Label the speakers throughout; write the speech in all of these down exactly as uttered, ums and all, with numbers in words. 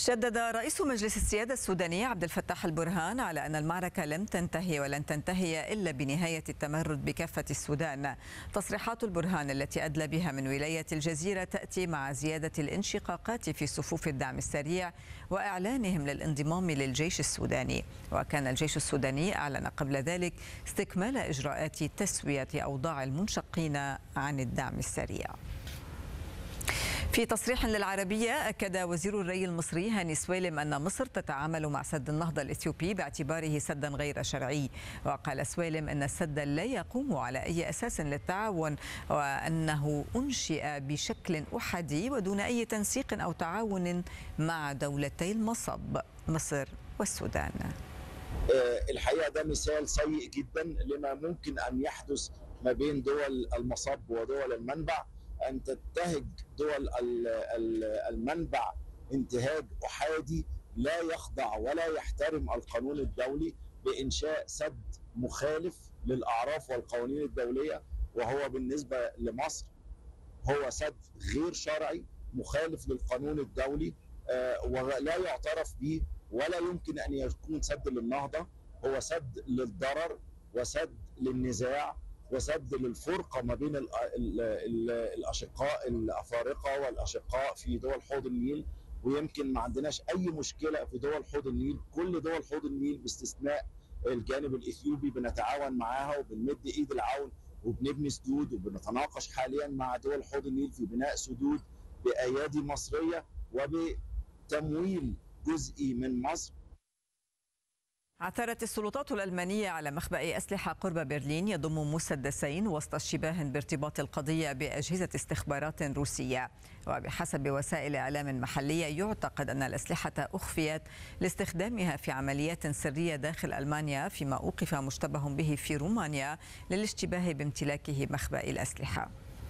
Speaker 1: شدد رئيس مجلس السيادة السوداني عبد الفتاح البرهان على أن المعركة لم تنتهي ولن تنتهي إلا بنهاية التمرد بكافة السودان. تصريحات البرهان التي أدلى بها من ولاية الجزيرة تأتي مع زيادة الانشقاقات في صفوف الدعم السريع وإعلانهم للانضمام للجيش السوداني. وكان الجيش السوداني أعلن قبل ذلك استكمال إجراءات تسوية أوضاع المنشقين عن الدعم السريع. في تصريح للعربية أكد وزير الري المصري هاني سويلم أن مصر تتعامل مع سد النهضة الإثيوبي باعتباره سدا غير شرعي. وقال سويلم أن السد لا يقوم على أي أساس للتعاون وأنه أنشئ بشكل أحادي ودون أي تنسيق أو تعاون مع دولتي المصب مصر والسودان.
Speaker 2: الحقيقة ده مثال سيء جدا لما ممكن أن يحدث ما بين دول المصب ودول المنبع، أن تنتهج دول المنبع انتهاج أحادي لا يخضع ولا يحترم القانون الدولي بإنشاء سد مخالف للأعراف والقوانين الدولية، وهو بالنسبة لمصر هو سد غير شرعي مخالف للقانون الدولي ولا يعترف به ولا يمكن أن يكون سد للنهضة. هو سد للضرر وسد للنزاع وسد للفرقة ما بين الأشقاء الأفارقة والأشقاء في دول حوض النيل. ويمكن ما عندناش أي مشكلة في دول حوض النيل، كل دول حوض النيل باستثناء الجانب الإثيوبي بنتعاون معاها وبنمد إيد العون وبنبني سدود، وبنتناقش حاليا مع دول حوض النيل في بناء سدود بأيادي مصرية وبتمويل جزئي من مصر.
Speaker 1: عثرت السلطات الألمانية على مخبأ أسلحة قرب برلين يضم مسدسين وسط اشتباه بارتباط القضية بأجهزة استخبارات روسية. وبحسب وسائل إعلام محلية يعتقد أن الأسلحة أخفيت لاستخدامها في عمليات سرية داخل ألمانيا، فيما أوقف مشتبه به في رومانيا للاشتباه بامتلاكه مخبأ الأسلحة.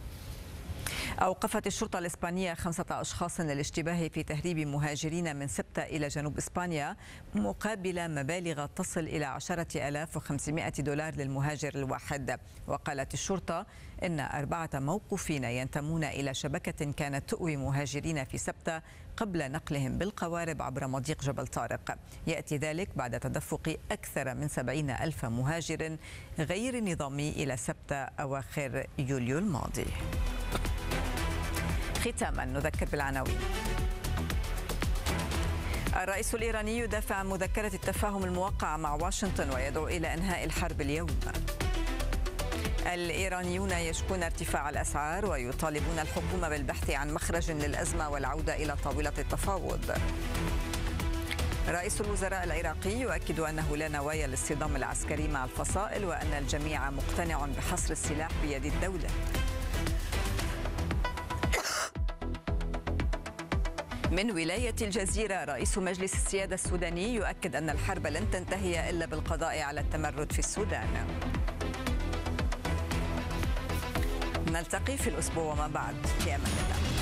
Speaker 1: أوقفت الشرطة الإسبانية خمسة أشخاص للاشتباه في تهريب مهاجرين من سبتة إلى جنوب إسبانيا مقابل مبالغ تصل إلى عشرة آلاف وخمسمائة دولار للمهاجر الواحد. وقالت الشرطة إن أربعة موقوفين ينتمون إلى شبكة كانت تؤوي مهاجرين في سبتة قبل نقلهم بالقوارب عبر مضيق جبل طارق. يأتي ذلك بعد تدفق أكثر من سبعين ألف مهاجر غير نظامي إلى سبتة أواخر يوليو الماضي. ختاما نذكر بالعناوين. الرئيس الإيراني يدافع عن مذكرة التفاهم الموقعة مع واشنطن ويدعو إلى إنهاء الحرب اليوم. الإيرانيون يشكون ارتفاع الأسعار ويطالبون الحكومة بالبحث عن مخرج للأزمة والعودة إلى طاولة التفاوض. رئيس الوزراء العراقي يؤكد أنه لا نوايا للصدام العسكري مع الفصائل وأن الجميع مقتنع بحصر السلاح بيد الدولة. من ولاية الجزيرة رئيس مجلس السيادة السوداني يؤكد أن الحرب لن تنتهي إلا بالقضاء على التمرد في السودان. نلتقي في الأسبوع وما بعد، في أمان الله.